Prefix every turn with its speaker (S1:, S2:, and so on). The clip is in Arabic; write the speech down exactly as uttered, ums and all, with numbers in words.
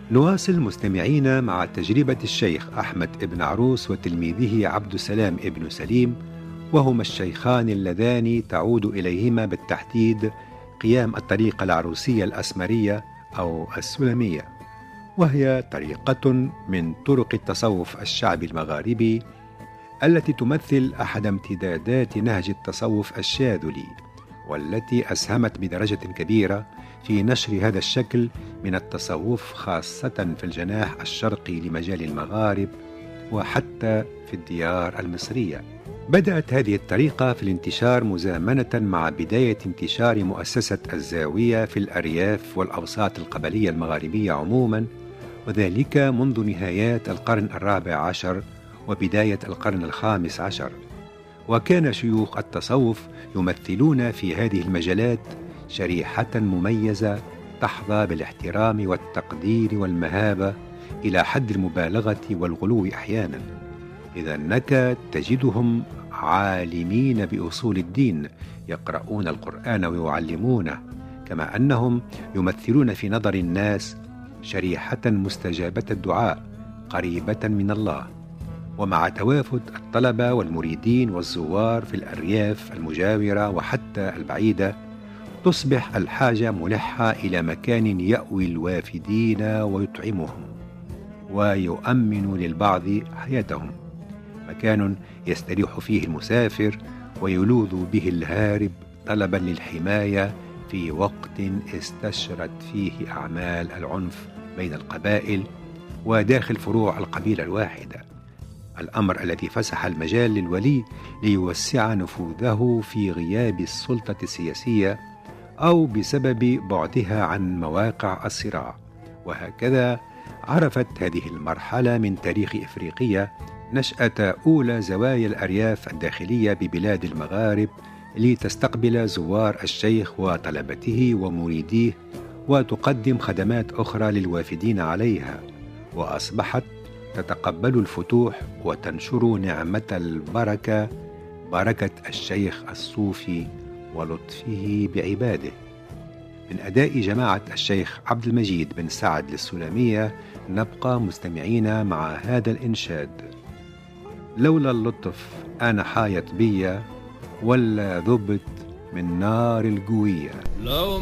S1: نواصل مستمعين مع تجربة الشيخ أحمد ابن عروس وتلميذه عبد السلام ابن سليم، وهما الشيخان اللذان تعود إليهما بالتحديد قيام الطريقة العروسية الأسمرية أو السلمية، وهي طريقة من طرق التصوف الشعبي المغاربي التي تمثل أحد امتدادات نهج التصوف الشاذلي، والتي أسهمت بدرجة كبيرة في نشر هذا الشكل من التصوف خاصة في الجناح الشرقي لمجال المغارب وحتى في الديار المصرية. بدأت هذه الطريقة في الانتشار مزامنة مع بداية انتشار مؤسسة الزاوية في الأرياف والأوساط القبلية المغاربية عموما، وذلك منذ نهايات القرن الرابع عشر وبداية القرن الخامس عشر. وكان شيوخ التصوف يمثلون في هذه المجالات شريحة مميزة تحظى بالاحترام والتقدير والمهابة إلى حد المبالغة والغلو أحيانا، إذا أنك تجدهم عالمين بأصول الدين يقرؤون القرآن ويعلمونه، كما أنهم يمثلون في نظر الناس شريحة مستجابة الدعاء قريبة من الله. ومع توافد الطلبة والمريدين والزوار في الأرياف المجاورة وحتى البعيدة، تصبح الحاجة ملحة إلى مكان يأوي الوافدين ويطعمهم ويؤمن للبعض حياتهم، مكان يستريح فيه المسافر ويلوذ به الهارب طلبا للحماية في وقت استشرت فيه أعمال العنف بين القبائل وداخل فروع القبيلة الواحدة، الأمر الذي فسح المجال للولي ليوسع نفوذه في غياب السلطة السياسية أو بسبب بعدها عن مواقع الصراع. وهكذا عرفت هذه المرحلة من تاريخ إفريقيا نشأة أولى زوايا الأرياف الداخلية ببلاد المغارب لتستقبل زوار الشيخ وطلبته ومريديه وتقدم خدمات أخرى للوافدين عليها، وأصبحت تتقبل الفتوح وتنشر نعمة البركة، بركة الشيخ الصوفي ولطفه بعباده. من أداء جماعة الشيخ عبد المجيد بن سعد للسلمية نبقى مستمعين مع هذا الإنشاد: لولا اللطف أنا حايت بيا ولا ذبت من نار القوية.